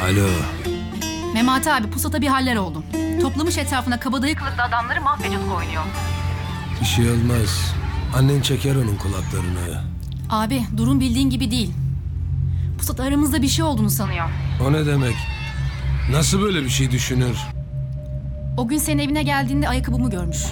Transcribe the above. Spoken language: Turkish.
Alo. Memati abi pusata bir haller oldu. Toplamış etrafına kabadayı kılıklı adamları mahvecılık oynuyor. Bir şey olmaz. Annen çeker onun kulaklarını. Abi durum bildiğin gibi değil. Pusat aramızda bir şey olduğunu sanıyor. O ne demek? Nasıl böyle bir şey düşünür? O gün senin evine geldiğinde ayakkabımı görmüş.